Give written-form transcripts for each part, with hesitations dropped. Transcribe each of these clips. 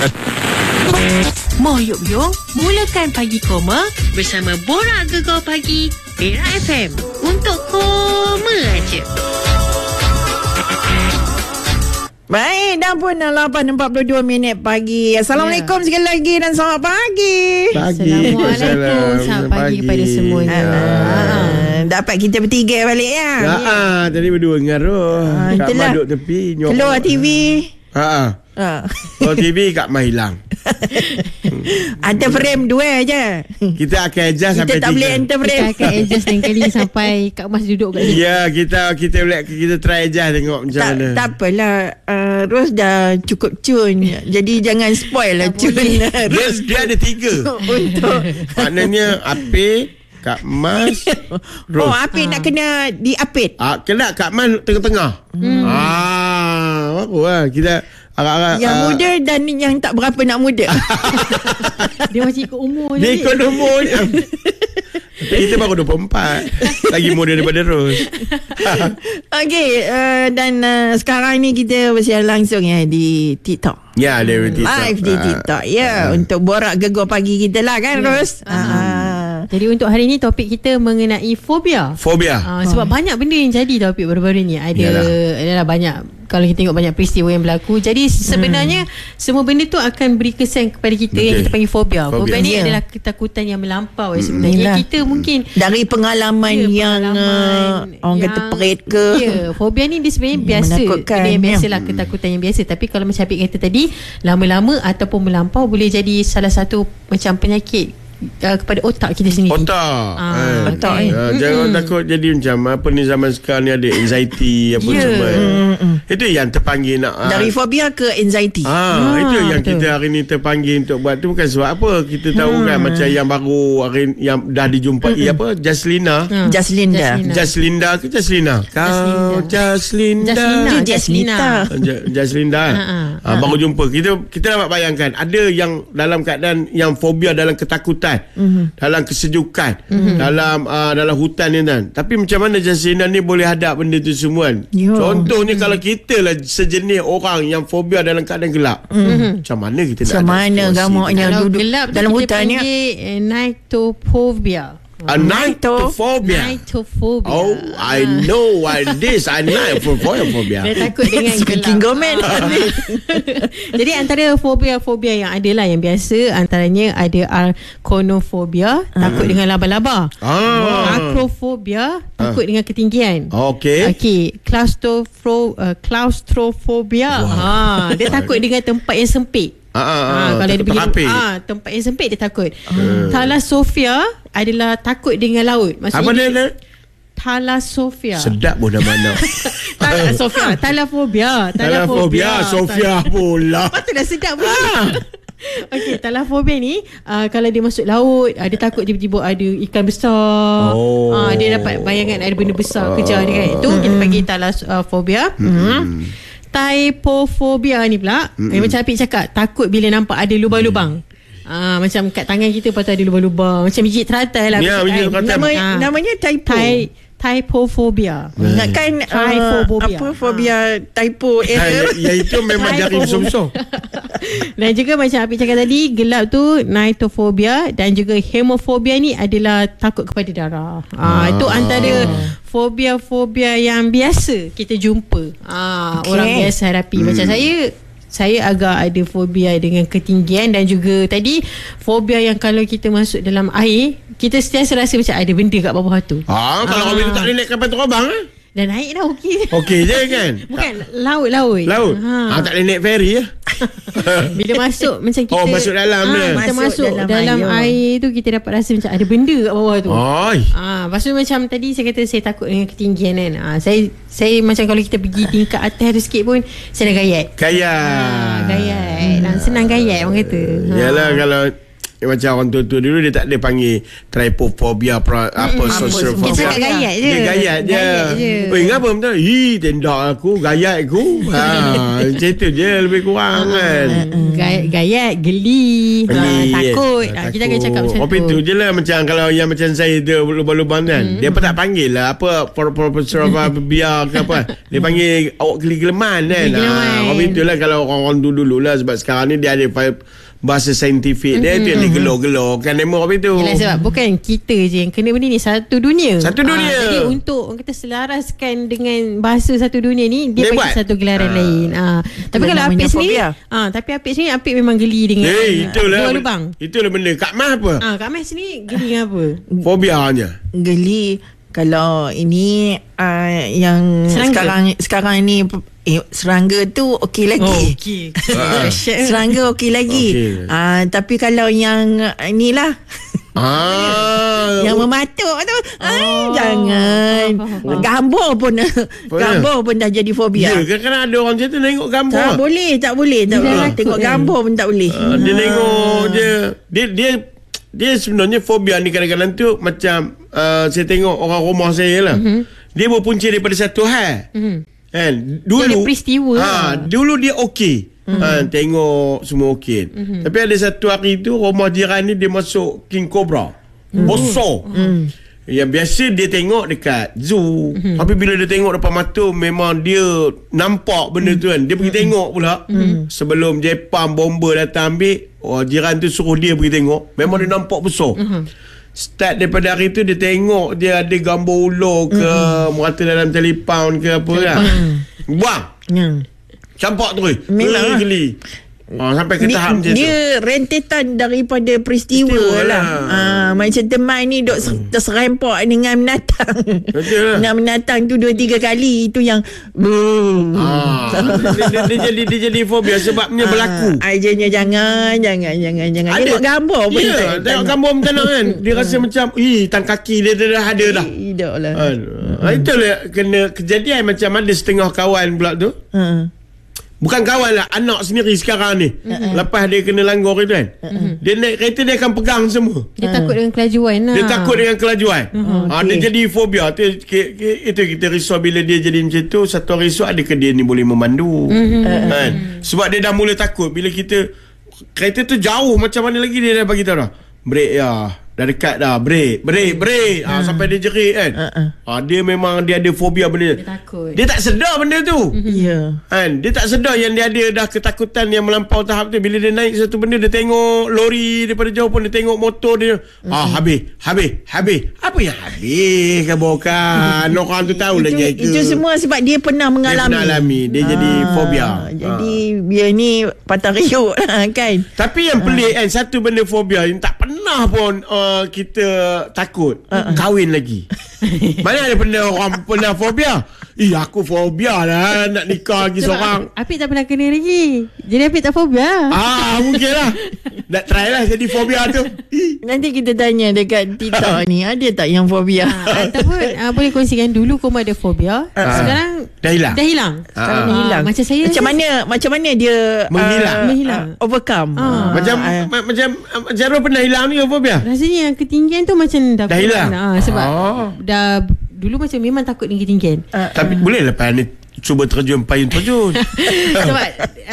Moh Yuk Yung, mulakan pagi koma bersama Borak Gegar Pagi Era FM. Untuk koma aja. Baik, dah pun 8.42 pagi. Assalamualaikum sekali lagi dan selamat pagi. Assalamualaikum. Selamat pagi kepada semuanya. Dapat kita bertiga balik ya. Tadi berdua dengan Roh. Kak Mah duduk tepi keluar TV. Kalau TV Kak Mah hilang. Ada frame 2 je. Kita akan adjust sampai 3. Kita tak boleh enter frame. Kita akan adjust lain kali sampai Kak Mas duduk kat sini. Ya, kita try adjust tengok macam mana. Tak apalah. Ros dah cukup cun. Jadi jangan spoil lah cun. Dia ada 3. Untuk maknanya Apik, Kak Mas, Ros. Apik nak kena diapit. Kena Kak Mas tengah-tengah. Bagus lah. Kita yang muda dan yang tak berapa nak muda. Dia macam ikut umur je. Dia ikut umur je. Kita baru 24. Lagi muda daripada Ros. Okey, dan sekarang ni kita bersiaran langsung di TikTok. Ya, dia di TikTok. Live di TikTok. Untuk borak gegar pagi kita lah kan, Ros. Jadi untuk hari ni topik kita mengenai fobia. Sebab banyak benda yang jadi topik baru-baru ni. Adalah banyak. Kalau kita tengok banyak peristiwa yang berlaku. Jadi sebenarnya semua benda tu akan beri kesan kepada kita. Yang kita panggil fobia. Fobia ni adalah ketakutan yang melampau sebenarnya. Kita mungkin dari pengalaman yang orang kata perit ke. Fobia ni dia sebenarnya biasa. Dia yang biasalah, ketakutan yang biasa. Tapi kalau macam Apik kata tadi, lama-lama ataupun melampau boleh jadi salah satu macam penyakit kepada otak kita sendiri. Otak. Jangan takut jadi macam apa ni, zaman sekarang ni ada anxiety apa semua. Itu yang terpanggil nak dari fobia ke anxiety. Itu yang kita hari ni terpanggil untuk buat tu bukan sebab apa. Kita tahu kan macam yang baru hari yang dah dijumpai apa Jaslinda. Baru jumpa. Kita dapat bayangkan ada yang dalam keadaan yang fobia dalam ketakutan. Dalam kesejukan, dalam hutan ni kan. Tapi macam mana Jaslinda ni boleh hadap benda tu semua kan? Contohnya kalau kita lah sejenis orang yang fobia dalam keadaan gelap, macam mana kita nak, macam mana gamaknya duduk gelap dalam hutan ni? Nightophobia. Nightophobia. Oh, I know what this. I nightophobia. Dia takut dengan gelap. Jadi antara fobia-fobia yang ada lah, yang biasa antaranya ada arachnophobia, takut dengan laba-laba. Acrophobia, takut dengan ketinggian. Okey, claustrophobia. Dia takut dengan tempat yang sempit. Kalau dia pergi tempat yang sempit dia takut. Thalassophia adalah takut dengan laut. Maksudnya apa dia? Thalassophia. Sedap pun dah mana. Thalaphobia. Sofia pula. Patutlah sedap pun. Okey, thalaphobia ni kalau dia masuk laut, dia takut tiba-tiba ada ikan besar. Dia dapat bayangan ada benda besar kejar dia kan. Itu kita panggil thalassophia. Typophobia ni pula macam Apik cakap, takut bila nampak ada lubang-lubang. Macam kat tangan kita patut ada lubang-lubang, macam biji teratai lah. Namanya typophobia. Ingatkan apa fobia typo error. Itu memang jari sumsum. Dan juga macam Apik cakap tadi, gelap tu nightophobia, dan juga hemofobia ni adalah takut kepada darah. Itu antara fobia-fobia yang biasa kita jumpa. Orang biasa hadapi. Macam saya agak ada fobia dengan ketinggian, dan juga tadi fobia yang kalau kita masuk dalam air, kita sentiasa rasa macam ada benda kat bawah tu. Kalau orang tak boleh naik kapal terbang dah naik dah okey. Okey je kan? Bukan laut. Tak boleh naik feri ya. Bila masuk macam kita masuk dalam kita masuk dalam air tu, kita dapat rasa macam ada benda kat bawah tu. Lepas tu macam tadi saya kata saya takut dengan ketinggian kan. Saya macam kalau kita pergi tingkat atas tu sikit pun saya dah gayat. Gayat. Senang gayat orang kata. Yalah, kalau macam orang tua-tua dulu dia tak ada panggil trypophobia, social Dia phobia. cakap gayat je. Dia gayat je. Oh, ngapa betul? Tendak aku, gayat aku. Macam tu je lebih kurang kan. Gayat, geli, takut. Kita akan cakap macam tu. Tapi tu je lah. Macam kalau yang macam saya tu lubang-lubang kan, dia pun tak panggil lah apa profesor phobia ke apa. Dia panggil awak geli-geleman kan. Tapi itulah kalau orang-orang dulu lah. Sebab sekarang ni dia ada bahasa saintifik dia tu yang digelo-gelo kan demo apa itu. Yalah, sebab bukan kita je yang kena benda ni, satu dunia. Jadi untuk orang kata selaraskan dengan bahasa satu dunia ni, dia bagi buat satu gelaran lain. Tapi kalau Apik sendiri, tapi Apik sendiri Apik memang geli dengan itulah lubang. Itulah benda. Kak Mah apa? Kak Mah sendiri geli dengan apa? Fobianya. Geli kalau ini yang sekarang ni serangga tu okey lagi. Serangga okey lagi. Tapi kalau yang inilah yang mematuk tu jangan. Gambar pun dah jadi fobia. Ya, kadang-kadang ada orang macam tu tengok gambar. Tak boleh. Tengok gambar pun tak boleh. Dia tengok je. Dia sebenarnya fobia ni kadang-kadang tu macam saya tengok orang rumah saya lah. Dia berpunca daripada satu hal. Kan dulu peristiwa dulu dia okey. Tengok semua okey. Tapi ada satu hari tu rumah jiran ni dia masuk king cobra. Besar. Yang biasa dia tengok dekat zoo. Tapi bila dia tengok depan mata, memang dia nampak benda tu kan. Dia pergi tengok pula. Sebelum Jepang bomba datang ambil, jiran tu suruh dia pergi tengok. Memang dia nampak besar. Start daripada hari tu dia tengok dia ada gambar ular ke merata dalam telefon ke apa kan. Buang. Campak terus. Memang geli. Sampai ke tahap macam tu. Dia rentetan daripada peristiwa lah. Macam teman ni duk terserempak dengan binatang. Dengan binatang tu 2-3 kali. Itu yang dia jadi fobia sebabnya berlaku. Jangan. Tengok gambar pun tengok gambar pun tak nak kan. Dia rasa macam tang kaki dia dah ada dah. Tidak lah. Itulah kena kejadian macam ada setengah kawan pula tu. Bukan kawan lah, anak sendiri sekarang ni. Lepas dia kena langgar itu kan, dia naik kereta dia akan pegang semua. Dia takut dengan kelajuan lah. Dia takut dengan kelajuan. Dia jadi fobia. Itu kita risau bila dia jadi macam tu. Satu hari esok adakah dia ni boleh memandu kan? Sebab dia dah mula takut. Bila kita kereta tu jauh macam mana lagi dia dah bagi tahu dah, brek ya, dah dekat dah, break. Sampai dia jerit kan. Dia memang dia ada fobia benda. Dia takut. Dia tak sedar benda tu. Kan? Dia tak sedar yang dia ada dah ketakutan yang melampau tahap tu. Bila dia naik satu benda, dia tengok lori daripada jauh pun, dia tengok motor dia. Habis. Apa yang habis kan bukan? Orang tu tahu lagi. Itu semua sebab dia pernah mengalami. Dia jadi fobia. Jadi dia ni patah riuk lah kan. Tapi yang pelik kan, satu benda fobia yang tak pernah pun kita takut, kahwin lagi. Mana ada orang pernah fobia? Aku fobia lah nak nikah lagi seorang. Apik tak pernah kena lagi, jadi Apik tak fobia. Mungkin lah. Nak try lah jadi fobia tu. Nanti kita tanya dekat Tita ni, ada tak yang fobia? Ataupun boleh kongsikan dulu kau ada fobia. Sekarang dah hilang. Sekarang dah hilang. Macam saya, macam mana dia menghilang, overcome. Macam Jarul pernah hilang ni fobia? Rasanya yang ketinggian tu macam dah hilang. Sebab dah dulu macam memang takut dengan ketinggian. Tapi boleh lepas ni cuba payung terjun. Sebab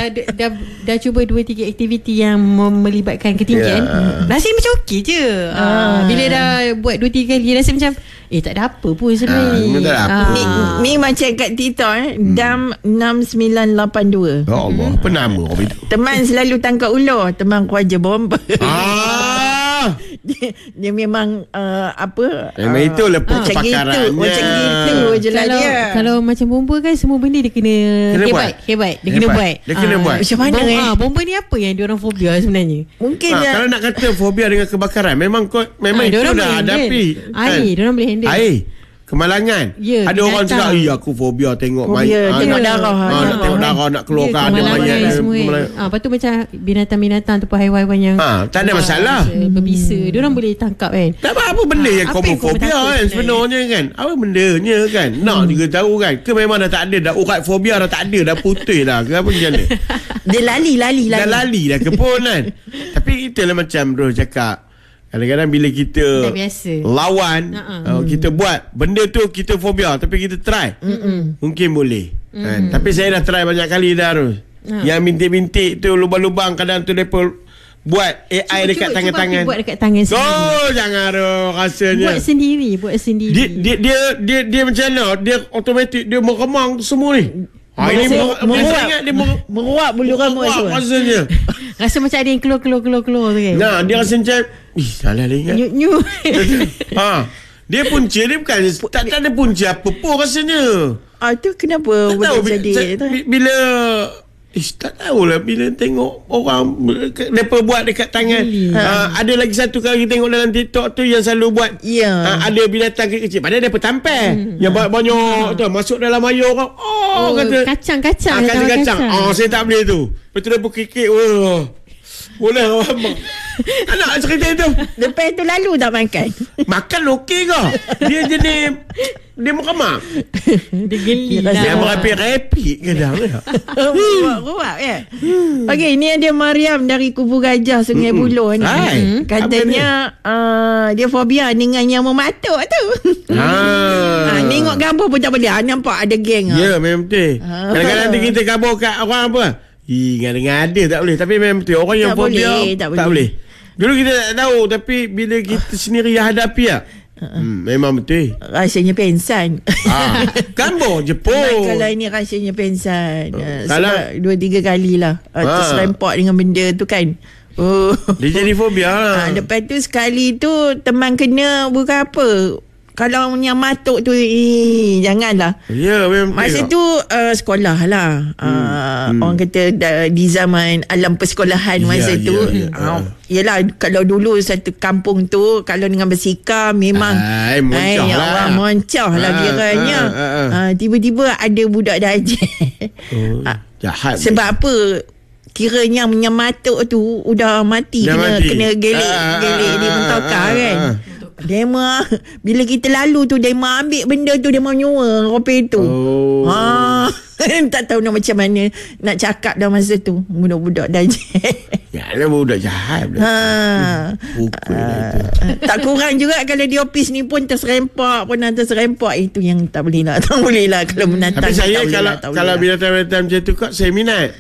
dah cuba 2-3 aktiviti yang melibatkan ketinggian. Rasanya macam okey je. Bila dah buat 2-3 kali rasa macam tak ada apa pun sebenarnya. Ni macam kat Tita Dam 6982. Ya Allah, apa nama orang itu? Teman selalu tangkap ular, teman kerja bomba. Dia memang memang itulah kepakarannya. Macam gitu je lah dia. Kalau macam bomba kan, semua benda dia kena hebat. Dia kena buat. Macam mana bomba ni apa yang diorang fobia sebenarnya? Mungkin kalau nak kata fobia dengan kebakaran, memang itu dah hadapi. Air, diorang boleh handle. Air, kemalangan. Ada orang cakap aku fobia tengok tengok darah. Nak tengok darah, nak keluarkan ada mayat semua. Lepas tu macam binatang-binatang ataupun haiwan-haiwan yang tak ada masalah, berbisa, diorang boleh tangkap kan. Tak apa benda yang komofobia kan sebenarnya kan. Apa bendanya kan, nak juga tahu kan. Ke memang dah tak ada, dah urat fobia dah tak ada, dah putih dah ke apa macam mana. Dia lali dah ke pun kan. Tapi kita lah macam Ros cakap. Kadang-kadang bila kita dah biasa lawan, kita buat benda tu kita fobia, tapi kita try, mungkin boleh. Kan? Tapi saya dah try banyak kali dah Ros. Yang bintik-bintik tu, lubang-lubang, kadang tu mereka buat AI dekat tangan-tangan. Cuba buat dekat tangan sendiri. Jangan Ros, rasanya Buat sendiri. Dia macam mana? Dia automatik, dia meremang semua ni. Ini meruap bulu rambut tu rasanya. Rasa macam ada yang keluar tu kan. Nah, dia rasa macam salah lah ingat. Nyu. Dia punca, dia bukan tak ada punca apa pun rasanya. Tu kenapa boleh jadi bila tak tahulah bila tengok orang mereka buat dekat tangan. Ada lagi satu kali tengok dalam TikTok tu yang selalu buat. Ada binatang kecil padahal dia petampar yang banyak tu masuk dalam air orang. Kata kacang. Saya tak boleh tu. Betul dia kikik. Boleh abang. Anak cerita tu. Lepas tu lalu tak makan okey ke? Dia jenis dia meremang. Dia geli lah. Dia merapik-rapik kadang. Ruap ya. Okey, ni ada Mariam dari Kubu Gajah Sungai Buloh ni. Katanya dia fobia dengan yang mematuk tu. Tengok gambar pun tak boleh. Nampak ada geng. Ya, memang betul. Kadang-kadang kita kabur kat orang apa? Ngada-ngada tak boleh. Tapi memang betul. Orang yang fobia tak boleh. Dulu kita tak tahu, tapi bila kita sendiri yang hadapi memang betul. Rasanya pensan. Gambar je pun. Kalau ini rasanya pensan. Sebab 2-3 kali lah terserempak dengan benda tu kan. Dia jadi fobia lah. Lepas tu sekali tu teman kena bukan apa. Kalau yang matuk tu janganlah. Ya, memang. Masa tu sekolah lah. Orang kata di zaman alam persekolahan masa tu. Yelah, kalau dulu satu kampung tu kalau dengan bersikap memang orang moncah lah kiranya. Tiba-tiba ada budak dajal. Jahat. Sebab apa? Kiranya yang matuk tu udah mati. Kena gelik di mentokar kan. Dema bila kita lalu tu Dema ambil benda tu, Dema nyua kopi tu. Tak tahu nak macam mana nak cakap dah masa tu. Budak-budak dajal. Yalah, budak jahat. Tak kurang juga kalau di office ni pun terserempak. Itu yang tak boleh lah. Tak boleh lah kalau menatang. Tapi saya kalau binatang-binatang macam tu kak, saya minat.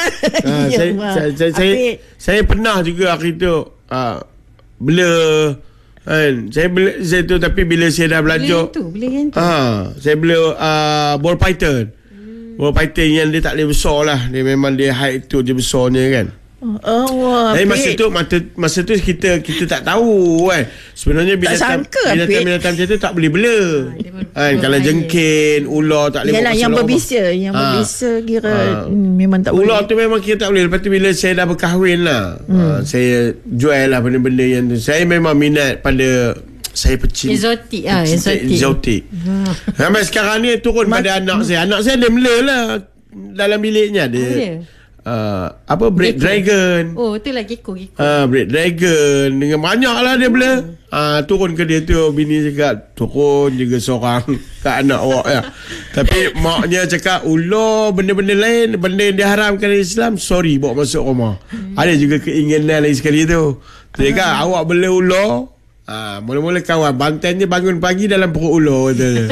Saya pernah juga hari tu bela kan. Saya tu, tapi bila saya dah belajar bela yang tu. saya bela ball python. Ball python yang dia tak boleh besar lah. Dia memang dia height tu je besarnya kan. Tapi masa tu kita tak tahu kan. Sebenarnya binatang macam tu tak boleh bela. Kalau jengkin, ular tak boleh. Yalah, yang berbisa kira memang tak boleh. Ular tu memang kita tak boleh. Lepas tu bila saya dah berkahwin lah, saya jual lah benda-benda yang tu. Saya memang minat pada saya pecin exotic. Sampai sekarang ni turun pada anak saya. Anak saya dia bela lah dalam biliknya dia. Bread dragon. Tu lah gecko. Bread dragon dengan banyak lah dia bela. Turun ke dia tu, bini cakap turun juga seorang kat anak awak ya. Tapi maknya cakap ular, benda-benda lain, benda yang diharamkan dalam Islam, sorry bawa masuk rumah. Ada juga keinginan lain sekali tu. Dia cakap awak bela ular, mula-mula kawan bantannya bangun pagi dalam perut ular tu.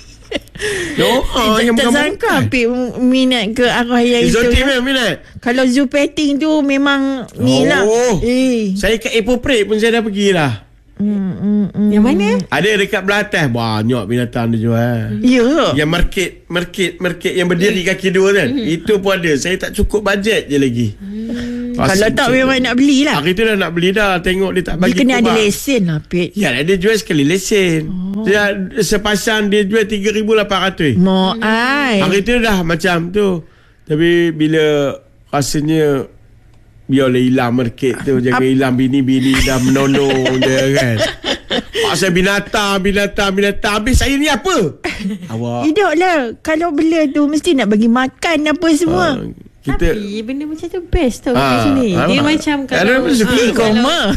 Tak sangka Apik minat ke arah yang exotic itu. Exotic minat. Kalau zoo petting tu memang ni lah. Saya kat Epopret pun saya dah pergi lah. Yang mana? Ada dekat Belatas banyak binatang dia jual. Ya. Yang market yang berdiri kaki dua kan. Itu pun ada. Saya tak cukup bajet je lagi. Kalau tak memang nak beli lah. Hari tu dah nak beli dah. Tengok dia tak bagi. Dia kena ada lesen lah Pet. Ya, dia jual sekali lesen. Dia sepasang dia jual 3,800. Hari tu dah macam tu. Tapi bila rasanya biarlah hilang market tu. Jangan hilang bini-bini dah menonong dia kan. Pasal binatang. Habis saya ni apa? Awak tidak lah. Kalau bela tu mesti nak bagi makan apa semua. Tapi benda macam tu best tau kat sini. Dia macam kalau koma.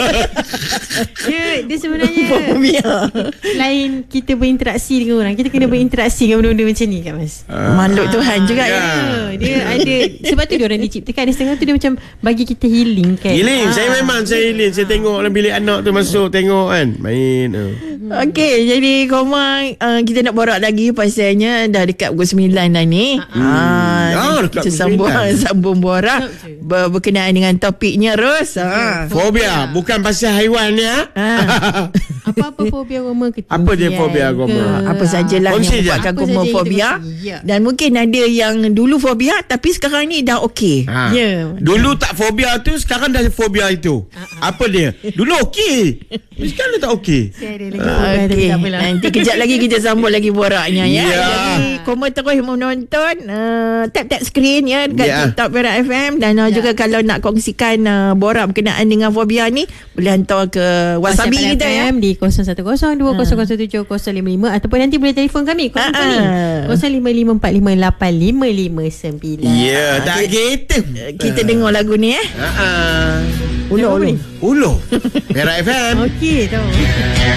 Dia sebenarnya lain kita berinteraksi dengan orang, kita kena berinteraksi dengan benda-benda macam ni kan Mas. Makhluk Tuhan juga ya. Dia ada, sebab tu dia orang diciptakan. Ada setengah tu dia macam bagi kita healing kan. Healing. Saya healing. Saya tengok dalam bilik anak tu masuk tengok kan main. Okey, jadi koma kita nak borak lagi pasalnya dah dekat pukul 9 dah ni. Kita sambung borak berkenaan dengan topiknya Ros. Fobia bukan pasal haiwan ya. Apa-apa fobia Roma ketinggian. Apa dia fobia Roma? Apa sajalah yang buatkan Roma fobia. Dan mungkin ada yang dulu fobia tapi sekarang ni dah okey. Dulu tak fobia tu, sekarang dah fobia itu. Apa dia? Dulu okey, sekarang tak okey. Okay. Nanti kejap lagi kita sambung lagi boraknya ya. Jadi Koma terus menonton tap skrin ya dekat TikTok Perak FM dan juga kalau nak kongsikan borak berkenaan dengan fobia ni boleh hantar ke WhatsApp kita ya di 0102007055 ataupun nanti boleh telefon kami 0555458559. Ya, tak gitu. Kita dengar lagu ni Ulo Perak FM. Okey tau.